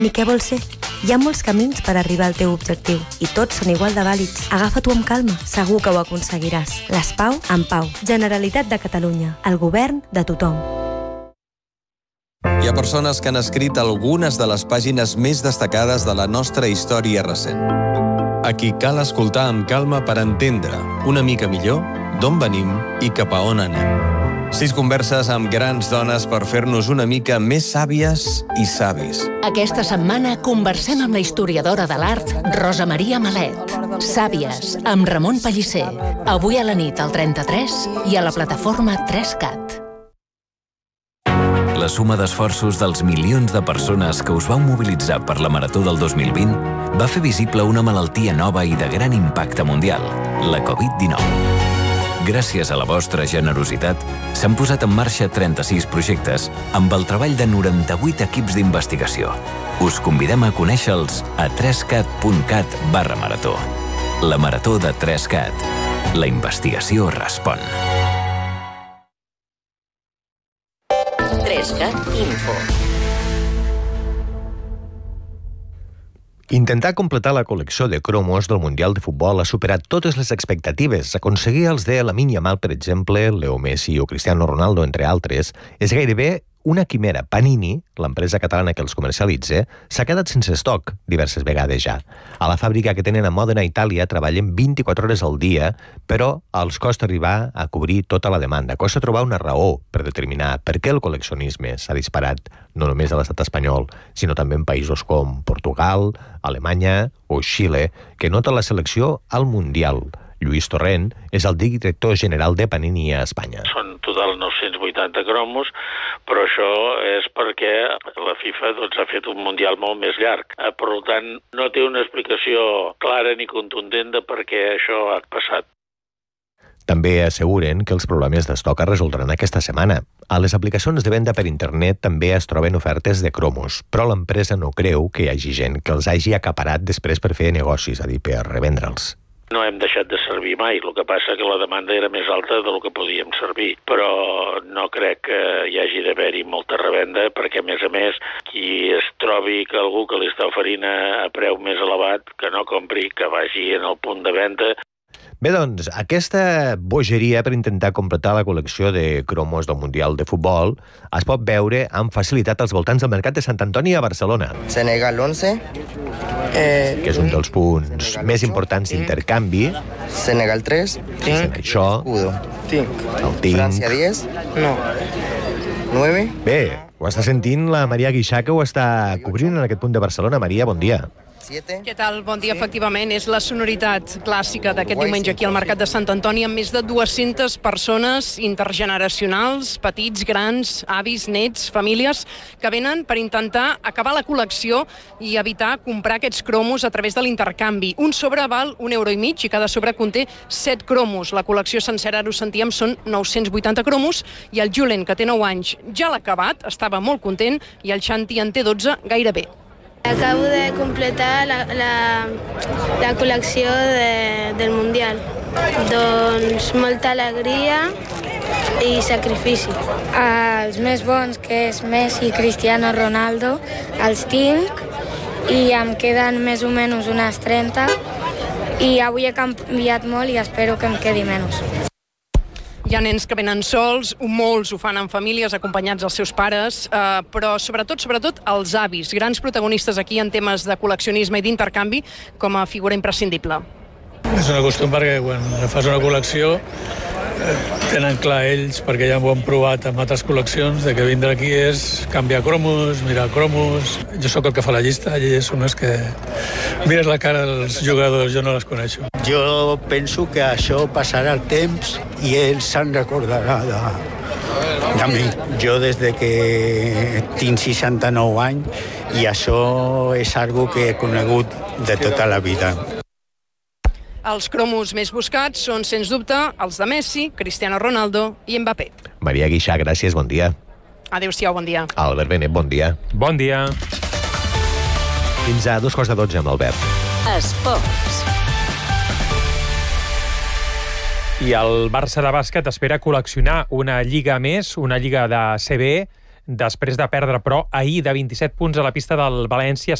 ni què vols ser. Hi ha molts camins per arribar al teu objectiu i tots són igual de vàlids. Agafa-t'ho amb calma, segur que ho aconseguiràs. Les Pau en Pau. Generalitat de Catalunya. El govern de tothom. Hi ha persones que han escrit algunes de les pàgines més destacades de la nostra història recent. A qui cal escoltar amb calma per entendre una mica millor d'on venim i cap a on anem. 6 converses amb grans dones per fer-nos una mica més sàvies i savis. Aquesta setmana conversem amb la historiadora de l'art Rosa Maria Malet. Sàvies, amb Ramon Pellicer. Avui a la nit al 33 i a la plataforma 3CAT. La suma d'esforços dels milions de persones que us vau mobilitzar per la Marató del 2020 va fer visible una malaltia nova i de gran impacte mundial, la Covid-19. Gràcies a la vostra generositat, s'han posat en marxa 36 projectes amb el treball de 98 equips d'investigació. Us convidem a conèixer-los a 3cat.cat/marató. La Marató de 3CAT. La investigació respon. 3CAT Info. Intentar completar la col·lecció de cromos del Mundial de Futbol ha superat totes les expectatives. Aconseguir els de Lamine Yamal, per exemple, Leo Messi o Cristiano Ronaldo, entre altres, és gairebé una quimera. Panini, l'empresa catalana que els comercialitza, s'ha quedat sense estoc diverses vegades ja. A la fàbrica que tenen a Mòdena, Itàlia, treballen 24 hores al dia, però els costa arribar a cobrir tota la demanda. Costa trobar una raó per determinar per què el col·leccionisme s'ha disparat no només a l'estat espanyol, sinó també en països com Portugal, Alemanya o Xile, que nota la selecció al Mundial. Lluís Torrent és el director general de Panini a Espanya. Són total 980 cromos, però això és perquè la FIFA ha fet un Mundial molt més llarg. Per tant, no té una explicació clara ni contundent de per què això ha passat. També asseguren que els problemes d'estoc es resoldran aquesta setmana. A les aplicacions de venda per internet també es troben ofertes de cromos, però l'empresa no creu que hi hagi gent que els hagi acaparat després per fer negocis, és a dir, per revendre'ls. No hem deixat de servir mai, el que passa que la demanda era més alta del que podíem servir, però no crec que hi hagi d'haver-hi molta revenda, perquè a més, qui es trobi que algú que li està oferint a preu més elevat, que no compri, que vagi en el punt de venda. Bé, doncs, aquesta bogeria per intentar completar la col·lecció de cromos del Mundial de Futbol es pot veure amb facilitat als voltants del Mercat de Sant Antoni a Barcelona. Senegal 11. Que és un dels punts més importants d'intercanvi. Senegal 3. Això. El tinc. França 10. No. 9. Bé, ho està sentint la Maria Guixà, que ho està cobrint en aquest punt de Barcelona. Maria, bon dia. Què tal? Bon dia. Efectivament, és la sonoritat clàssica d'aquest diumenge aquí al Mercat de Sant Antoni, amb més de 200 persones intergeneracionals, petits, grans, avis, nets, famílies, que venen per intentar acabar la col·lecció i evitar comprar aquests cromos a través de l'intercanvi. Un sobre val €1,50 i cada sobre conté 7 cromos. La col·lecció sencera, ara ho sentíem, són 980 cromos, i el Julen, que té 9 anys, ja l'ha acabat, estava molt content, i el Xanti en té 12 gairebé. Acabo de completar la col·lecció del Mundial. Doncs molta alegria i sacrifici. Els més bons, que és Messi i Cristiano Ronaldo, els tinc i em queden més o menys unes 30, i avui he canviat molt i espero que em quedi menys. Hi ha nens que venen sols, molts ho fan en famílies, acompanyats dels seus pares, però sobretot els avis, grans protagonistes aquí en temes de col·leccionisme i d'intercanvi, com a figura imprescindible. És una costum perquè quan fas una col·lecció tenen clar ells, perquè ja ho han provat amb altres col·leccions, de que vindre aquí és canviar cromos, mirar cromos. Jo sóc el que fa la llista i ells són els que mires la cara dels jugadors, jo no les coneixo. Jo penso que això passarà el temps i ells se'n recordarà de mi. Jo des que tinc 69 anys i això és algo que he conegut de tota la vida. Els cromos més buscats són, sens dubte, els de Messi, Cristiano Ronaldo i Mbappé. Maria Guixà, gràcies, bon dia. Adéu-siau, bon dia. Albert Benet, bon dia. Bon dia. Fins a 2:45 amb l'Albert. Esports. I el Barça de bàsquet espera col·leccionar una lliga més, una lliga de CB, després de perdre, però ahir de 27 punts a la pista del València,